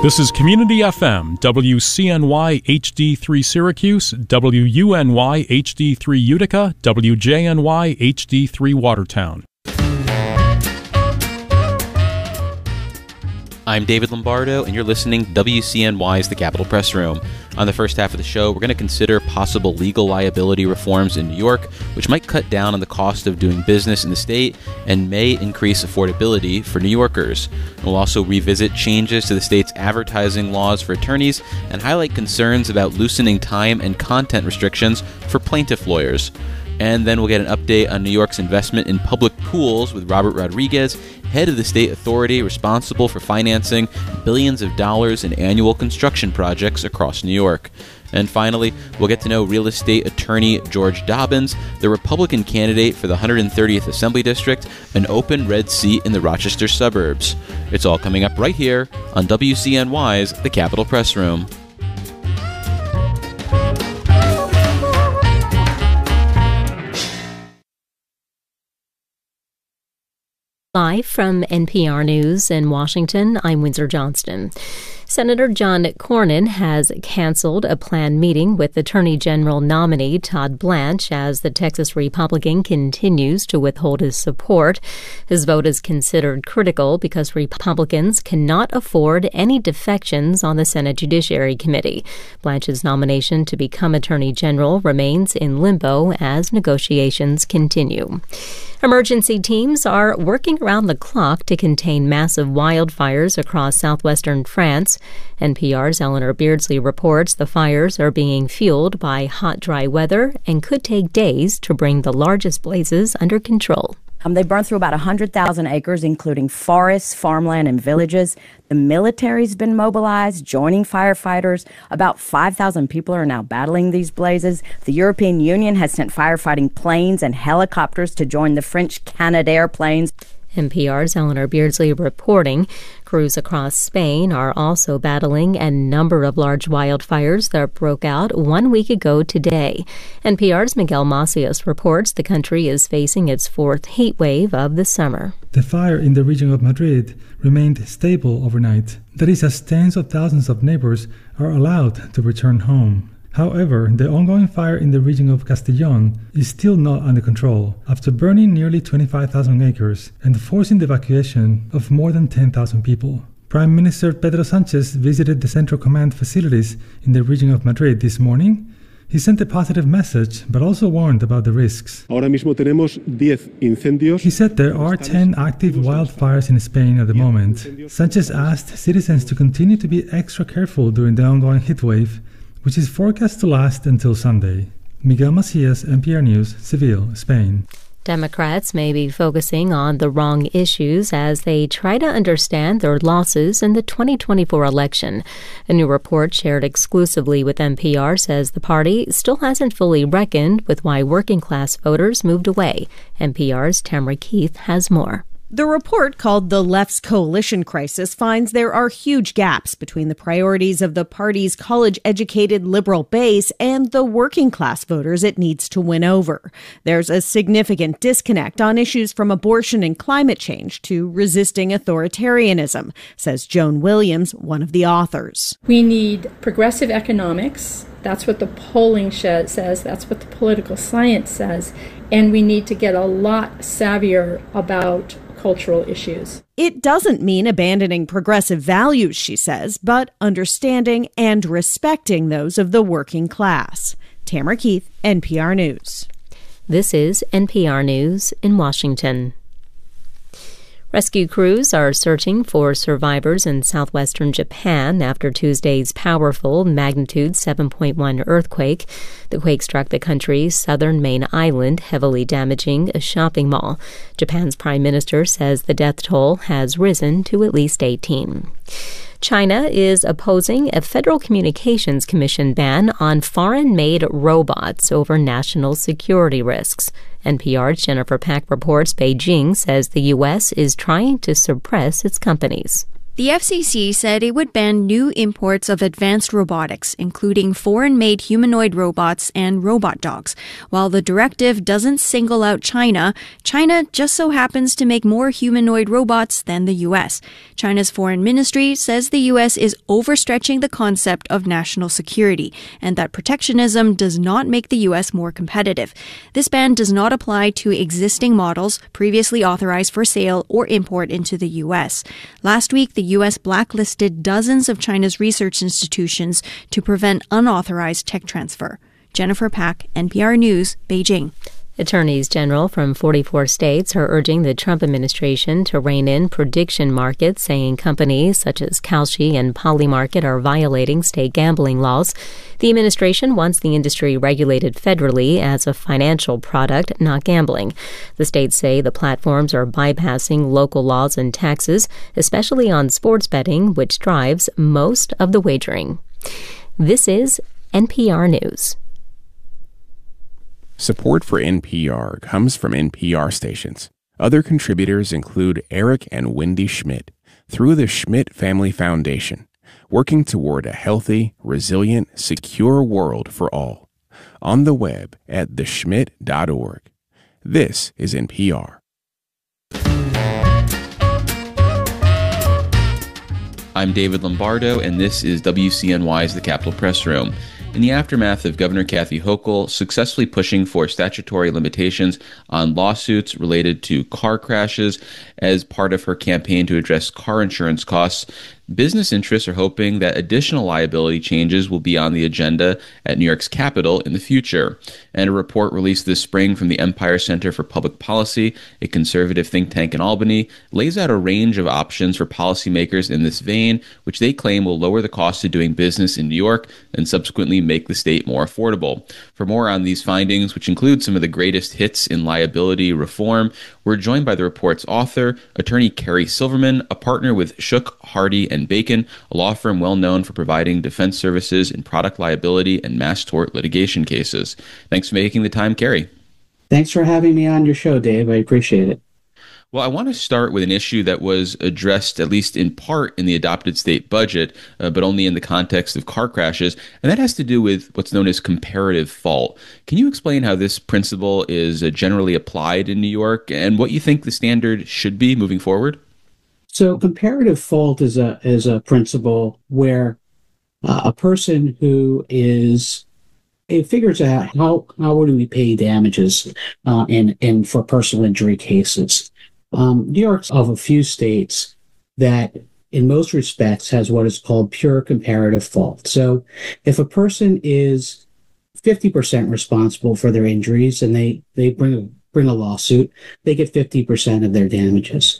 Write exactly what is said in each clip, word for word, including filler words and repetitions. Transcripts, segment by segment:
This is Community F M, W C N Y H D three Syracuse, W U N Y H D three Utica, W J N Y H D three Watertown. I'm David Lombardo, and you're listening to W C N Y's The Capitol Press Room. On the first half of the show, we're going to consider possible legal liability reforms in New York, which might cut down on the cost of doing business in the state and may increase affordability for New Yorkers. We'll also revisit changes to the state's advertising laws for attorneys and highlight concerns about loosening time and content restrictions for plaintiff lawyers. And then we'll get an update on New York's investment in public pools with Robert Rodriguez, head of the state authority responsible for financing billions of dollars in annual construction projects across New York. And finally, we'll get to know real estate attorney George Dobbins, the Republican candidate for the one hundred thirtieth Assembly District, an open red seat in the Rochester suburbs. It's all coming up right here on W C N Y's The Capitol Press Room. Live from N P R News in Washington, I'm Windsor Johnston. Senator John Cornyn has canceled a planned meeting with Attorney General nominee Todd Blanche as the Texas Republican continues to withhold his support. His vote is considered critical because Republicans cannot afford any defections on the Senate Judiciary Committee. Blanche's nomination to become Attorney General remains in limbo as negotiations continue. Emergency teams are working around the clock to contain massive wildfires across southwestern France. N P R's Eleanor Beardsley reports the fires are being fueled by hot, dry weather and could take days to bring the largest blazes under control. Um, they burned through about one hundred thousand acres, including forests, farmland, and villages. The military's been mobilized, joining firefighters. About five thousand people are now battling these blazes. The European Union has sent firefighting planes and helicopters to join the French Canadair planes. N P R's Eleanor Beardsley reporting. Crews across Spain are also battling a number of large wildfires that broke out one week ago today. N P R's Miguel Macias reports the country is facing its fourth heat wave of the summer. The fire in the region of Madrid remained stable overnight. That is, as tens of thousands of neighbors are allowed to return home. However, the ongoing fire in the region of Castellón is still not under control after burning nearly twenty-five thousand acres and forcing the evacuation of more than ten thousand people. Prime Minister Pedro Sánchez visited the Central Command facilities in the region of Madrid this morning. He sent a positive message, but also warned about the risks. Ahora mismo tenemos diez incendios. He said there are ten active wildfires in Spain at the moment. Sánchez asked citizens to continue to be extra careful during the ongoing heatwave, which is forecast to last until Sunday. Miguel Macias, N P R News, Seville, Spain. Democrats may be focusing on the wrong issues as they try to understand their losses in the twenty twenty-four election. A new report shared exclusively with N P R says the party still hasn't fully reckoned with why working-class voters moved away. N P R's Tamara Keith has more. The report, called The Left's Coalition Crisis, finds there are huge gaps between the priorities of the party's college-educated liberal base and the working-class voters it needs to win over. There's a significant disconnect on issues from abortion and climate change to resisting authoritarianism, says Joan Williams, one of the authors. We need progressive economics. That's what the polling says. That's what the political science says. And we need to get a lot savvier about cultural issues. It doesn't mean abandoning progressive values, she says, but understanding and respecting those of the working class. Tamara Keith, N P R News. This is N P R News in Washington. Rescue crews are searching for survivors in southwestern Japan after Tuesday's powerful magnitude seven point one earthquake. The quake struck the country's southern main island, heavily damaging a shopping mall. Japan's prime minister says the death toll has risen to at least eighteen. China is opposing a Federal Communications Commission ban on foreign-made robots over national security risks. N P R's Jennifer Pack reports Beijing says the U S is trying to suppress its companies. The F C C said it would ban new imports of advanced robotics, including foreign-made humanoid robots and robot dogs. While the directive doesn't single out China, China just so happens to make more humanoid robots than the U S. China's foreign ministry says the U S is overstretching the concept of national security, and that protectionism does not make the U S more competitive. This ban does not apply to existing models previously authorized for sale or import into the U S. Last week, the U S blacklisted dozens of China's research institutions to prevent unauthorized tech transfer. Jennifer Pack, N P R News, Beijing. Attorneys general from forty-four states are urging the Trump administration to rein in prediction markets, saying companies such as Kalshi and Polymarket are violating state gambling laws. The administration wants the industry regulated federally as a financial product, not gambling. The states say the platforms are bypassing local laws and taxes, especially on sports betting, which drives most of the wagering. This is N P R News. Support for N P R comes from N P R stations. Other contributors include Eric and Wendy Schmidt through the Schmidt Family Foundation, working toward a healthy, resilient, secure world for all. On the web at the schmidt dot org. This is N P R. I'm David Lombardo, and this is W C N Y's The Capitol Press Room. In the aftermath of Governor Kathy Hochul successfully pushing for statutory limitations on lawsuits related to car crashes as part of her campaign to address car insurance costs, business interests are hoping that additional liability changes will be on the agenda at New York's Capitol in the future. And a report released this spring from the Empire Center for Public Policy, a conservative think tank in Albany, lays out a range of options for policymakers in this vein, which they claim will lower the cost of doing business in New York and subsequently make the state more affordable. For more on these findings, which include some of the greatest hits in liability reform, we're joined by the report's author, attorney Carrie Silverman, a partner with Shook, Hardy, and Bacon, a law firm well known for providing defense services in product liability and mass tort litigation cases. Thanks for making the time, Carrie. Thanks for having me on your show, Dave. I appreciate it. Well, I want to start with an issue that was addressed, at least in part, in the adopted state budget, uh, but only in the context of car crashes, and that has to do with what's known as comparative fault. Can you explain how this principle is uh, generally applied in New York and what you think the standard should be moving forward? So comparative fault is a is a principle where uh, a person who is it figures out how how would we pay damages uh, in in for personal injury cases. Um, New York's of a few states that, in most respects, has what is called pure comparative fault. So, if a person is fifty percent responsible for their injuries and they they bring a bring a lawsuit, they get fifty percent of their damages.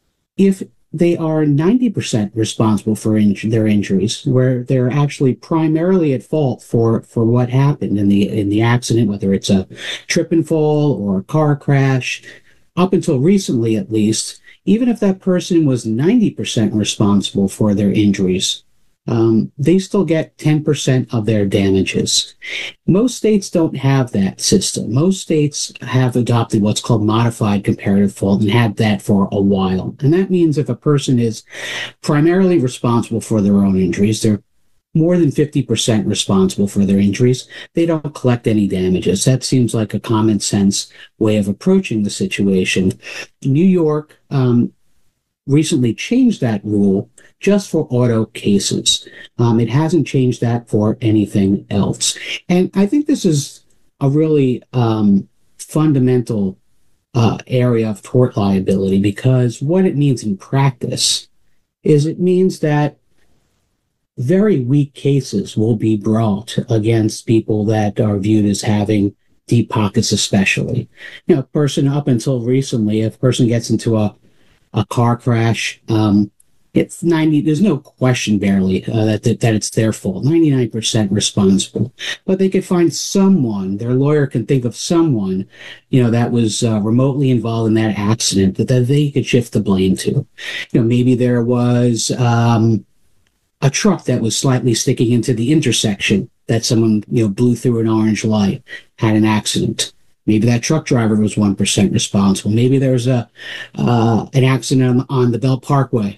If they are ninety percent responsible for inj- their injuries, where they're actually primarily at fault for, for what happened in the in the accident, whether it's a trip and fall or a car crash, up until recently at least, even if that person was ninety percent responsible for their injuries, um, they still get ten percent of their damages. Most states don't have that system. Most states have adopted what's called modified comparative fault and had that for a while. And that means if a person is primarily responsible for their own injuries, they're more than fifty percent responsible for their injuries, they don't collect any damages. That seems like a common sense way of approaching the situation. New York um, recently changed that rule just for auto cases. Um, it hasn't changed that for anything else. And I think this is a really um, fundamental uh, area of tort liability, because what it means in practice is it means that very weak cases will be brought against people that are viewed as having deep pockets, especially. You know, a person up until recently, if a person gets into a, a car crash, um, it's ninety, there's no question barely uh, that, that, that it's their fault, ninety-nine percent responsible. But they could find someone, their lawyer can think of someone, you know, that was uh, remotely involved in that accident that, that they could shift the blame to. You know, maybe there was, um, a truck that was slightly sticking into the intersection that someone, you know, blew through an orange light, had an accident. Maybe that truck driver was one percent responsible. Maybe there's a uh, an accident on the Belt Parkway,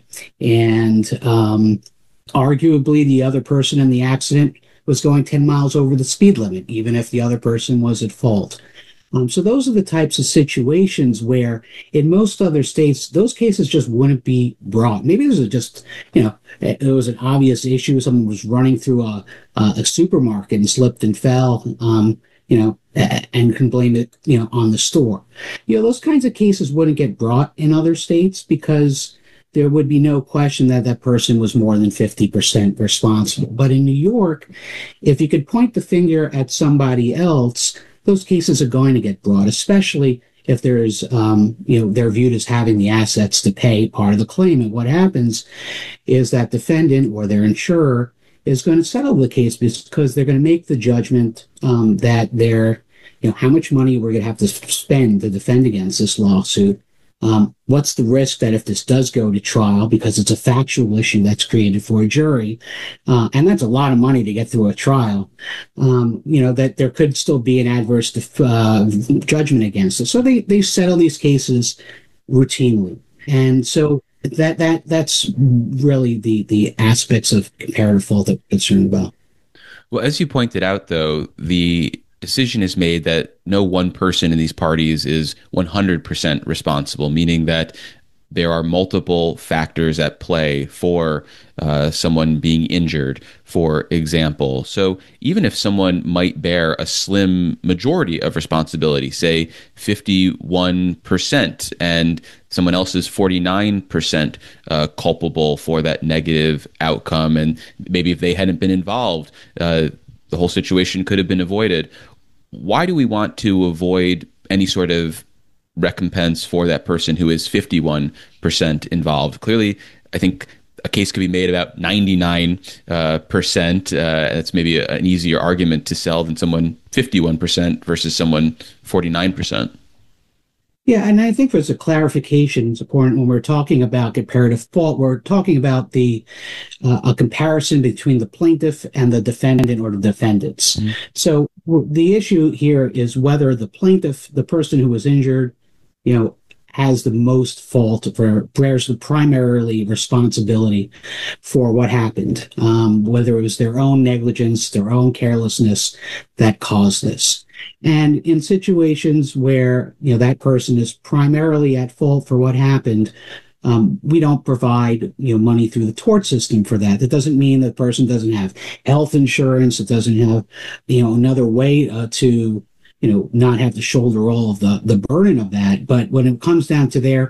and um, arguably the other person in the accident was going ten miles over the speed limit, even if the other person was at fault. Um, so those are the types of situations where in most other states, those cases just wouldn't be brought. Maybe this is just, you know, it was an obvious issue. Someone was running through a, a, a supermarket and slipped and fell, um, you know, and can blame it, you know, on the store. You know, those kinds of cases wouldn't get brought in other states because there would be no question that that person was more than fifty percent responsible. But in New York, if you could point the finger at somebody else, those cases are going to get brought, especially if there's, um, you know, they're viewed as having the assets to pay part of the claim. And what happens is that defendant or their insurer is going to settle the case because they're going to make the judgment um, that they're, you know, how much money we're going to have to spend to defend against this lawsuit. Um, what's the risk that if this does go to trial, because it's a factual issue that's created for a jury, uh, and that's a lot of money to get through a trial, um, you know, that there could still be an adverse def- uh, judgment against it. So they, they settle these cases routinely. And so that that that's really the, the aspects of comparative fault that we're concerned about. Well, as you pointed out, though, the decision is made that no one person in these parties is one hundred percent responsible, meaning that there are multiple factors at play for uh, someone being injured, for example. So even if someone might bear a slim majority of responsibility, say fifty-one percent, and someone else is forty-nine percent uh, culpable for that negative outcome, and maybe if they hadn't been involved, uh, the whole situation could have been avoided. Why do we want to avoid any sort of recompense for that person who is fifty-one percent involved? Clearly, I think a case could be made about ninety-nine percent. Uh, uh, that's maybe a, an easier argument to sell than someone fifty-one percent versus someone forty-nine percent. Yeah, and I think there's a clarification it's important when we're talking about comparative fault. We're talking about the uh, a comparison between the plaintiff and the defendant or the defendants. Mm-hmm. So the issue here is whether the plaintiff, the person who was injured, you know, has the most fault for, bears the primarily responsibility for what happened, um, whether it was their own negligence, their own carelessness that caused this. And in situations where, you know, that person is primarily at fault for what happened, um, we don't provide, you know, money through the tort system for that. That doesn't mean the person doesn't have health insurance. It doesn't have, you know, another way uh, to, you know, not have to shoulder all of the, the burden of that. But when it comes down to their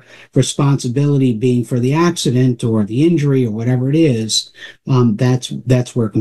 responsibility being for the accident or the injury or whatever it is, um, that's, that's where